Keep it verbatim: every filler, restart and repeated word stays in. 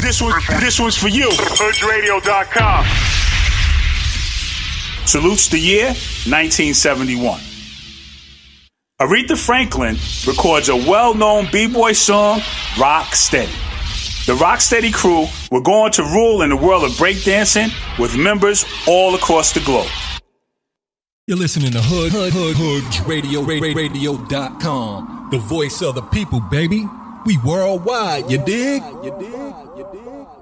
This one, this one's for you. Hood Radio dot com. Salutes the year nineteen seventy-one. Aretha Franklin records a well-known b-boy song, Rock Steady. The Rocksteady crew were going to rule in the world of breakdancing with members all across the globe. You're listening to Hood, Hood, Hood, Hood Radio, Radio dot com. The voice of the people, baby. We worldwide, you dig? You dig? You dig?